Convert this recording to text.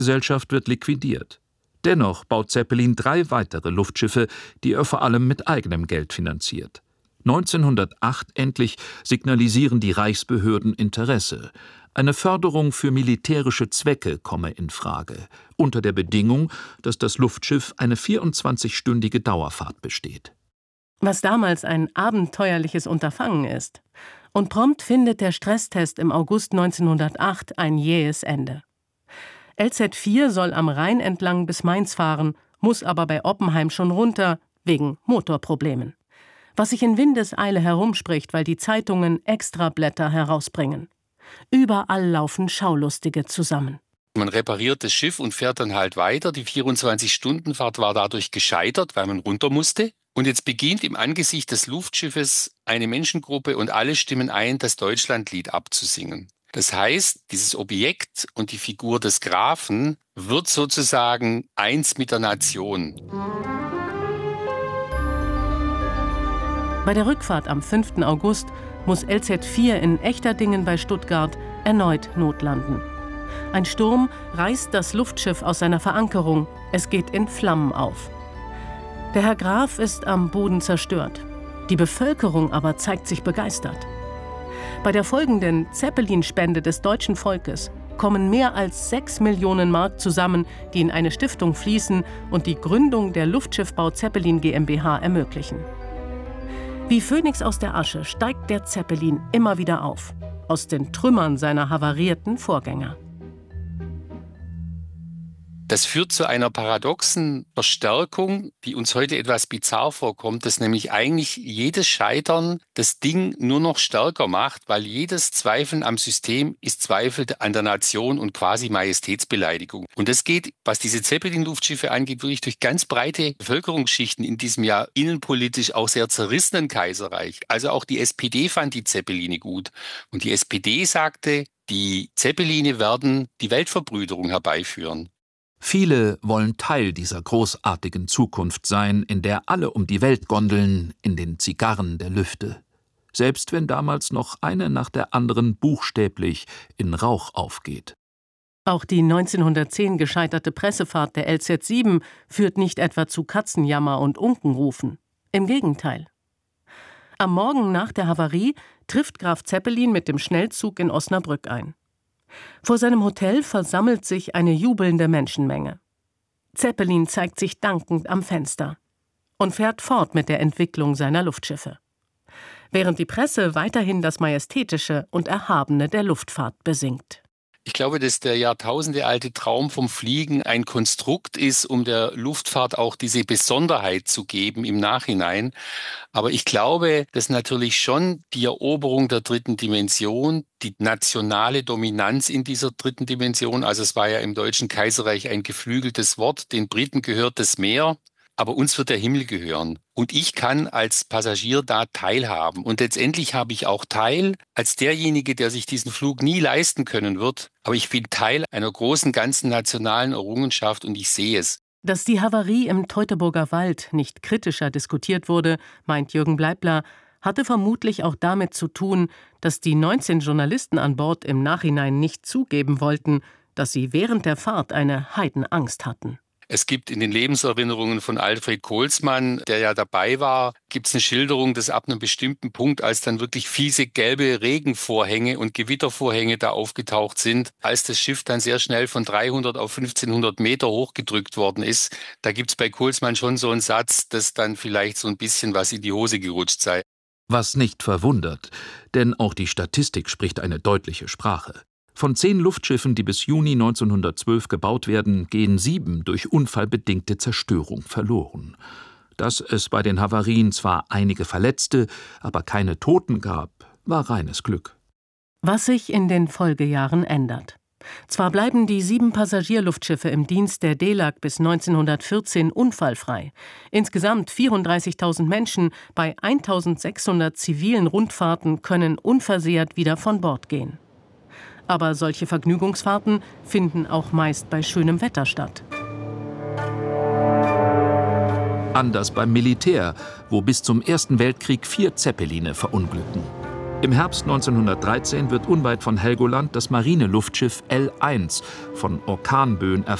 Gesellschaft wird liquidiert. Dennoch baut Zeppelin 3 weitere Luftschiffe, die er vor allem mit eigenem Geld finanziert. 1908 endlich signalisieren die Reichsbehörden Interesse. Eine Förderung für militärische Zwecke komme in Frage, unter der Bedingung, dass das Luftschiff eine 24-stündige Dauerfahrt besteht. Was damals ein abenteuerliches Unterfangen ist. Und prompt findet der Stresstest im August 1908 ein jähes Ende. LZ-4 soll am Rhein entlang bis Mainz fahren, muss aber bei Oppenheim schon runter, wegen Motorproblemen. Was sich in Windeseile herumspricht, weil die Zeitungen Extrablätter herausbringen. Überall laufen Schaulustige zusammen. Man repariert das Schiff und fährt dann halt weiter. Die 24-Stunden-Fahrt war dadurch gescheitert, weil man runter musste. Und jetzt beginnt im Angesicht des Luftschiffes eine Menschengruppe und alle stimmen ein, das Deutschlandlied abzusingen. Das heißt, dieses Objekt und die Figur des Grafen wird sozusagen eins mit der Nation. Bei der Rückfahrt am 5. August muss LZ-4 in Echterdingen bei Stuttgart erneut notlanden. Ein Sturm reißt das Luftschiff aus seiner Verankerung. Es geht in Flammen auf. Der Herr Graf ist am Boden zerstört. Die Bevölkerung aber zeigt sich begeistert. Bei der folgenden Zeppelin-Spende des deutschen Volkes kommen mehr als 6 Millionen Mark zusammen, die in eine Stiftung fließen und die Gründung der Luftschiffbau Zeppelin GmbH ermöglichen. Wie Phönix aus der Asche steigt der Zeppelin immer wieder auf, aus den Trümmern seiner havarierten Vorgänger. Das führt zu einer paradoxen Verstärkung, die uns heute etwas bizarr vorkommt, dass nämlich eigentlich jedes Scheitern das Ding nur noch stärker macht, weil jedes Zweifeln am System ist Zweifel an der Nation und quasi Majestätsbeleidigung. Und das geht, was diese Zeppelin-Luftschiffe angeht, wirklich durch ganz breite Bevölkerungsschichten in diesem ja innenpolitisch auch sehr zerrissenen Kaiserreich. Also auch die SPD fand die Zeppeline gut. Und die SPD sagte, die Zeppeline werden die Weltverbrüderung herbeiführen. Viele wollen Teil dieser großartigen Zukunft sein, in der alle um die Welt gondeln, in den Zigarren der Lüfte. Selbst wenn damals noch eine nach der anderen buchstäblich in Rauch aufgeht. Auch die 1910 gescheiterte Pressefahrt der LZ-7 führt nicht etwa zu Katzenjammer und Unkenrufen. Im Gegenteil. Am Morgen nach der Havarie trifft Graf Zeppelin mit dem Schnellzug in Osnabrück ein. Vor seinem Hotel versammelt sich eine jubelnde Menschenmenge. Zeppelin zeigt sich dankend am Fenster und fährt fort mit der Entwicklung seiner Luftschiffe, während die Presse weiterhin das Majestätische und Erhabene der Luftfahrt besingt. Ich glaube, dass der jahrtausendealte Traum vom Fliegen ein Konstrukt ist, um der Luftfahrt auch diese Besonderheit zu geben im Nachhinein. Aber ich glaube, dass natürlich schon die Eroberung der dritten Dimension, die nationale Dominanz in dieser dritten Dimension, also es war ja im Deutschen Kaiserreich ein geflügeltes Wort, den Briten gehört das Meer, aber uns wird der Himmel gehören. Und ich kann als Passagier da teilhaben. Und letztendlich habe ich auch Teil als derjenige, der sich diesen Flug nie leisten können wird. Aber ich bin Teil einer großen, ganzen nationalen Errungenschaft und ich sehe es. Dass die Havarie im Teutoburger Wald nicht kritischer diskutiert wurde, meint Jürgen Bleibler, hatte vermutlich auch damit zu tun, dass die 19 Journalisten an Bord im Nachhinein nicht zugeben wollten, dass sie während der Fahrt eine Heidenangst hatten. Es gibt in den Lebenserinnerungen von Alfred Kohlsmann, der ja dabei war, gibt es eine Schilderung, dass ab einem bestimmten Punkt, als dann wirklich fiese gelbe Regenvorhänge und Gewittervorhänge da aufgetaucht sind, als das Schiff dann sehr schnell von 300 auf 1500 Meter hochgedrückt worden ist, da gibt es bei Kohlsmann schon so einen Satz, dass dann vielleicht so ein bisschen was in die Hose gerutscht sei. Was nicht verwundert, denn auch die Statistik spricht eine deutliche Sprache. Von 10 Luftschiffen, die bis Juni 1912 gebaut werden, gehen 7 durch unfallbedingte Zerstörung verloren. Dass es bei den Havarien zwar einige Verletzte, aber keine Toten gab, war reines Glück. Was sich in den Folgejahren ändert. Zwar bleiben die 7 Passagierluftschiffe im Dienst der DELAG bis 1914 unfallfrei. Insgesamt 34.000 Menschen bei 1.600 zivilen Rundfahrten können unversehrt wieder von Bord gehen. Aber solche Vergnügungsfahrten finden auch meist bei schönem Wetter statt. Anders beim Militär, wo bis zum Ersten Weltkrieg 4 Zeppeline verunglücken. Im Herbst 1913 wird unweit von Helgoland das Marineluftschiff L1 von Orkanböen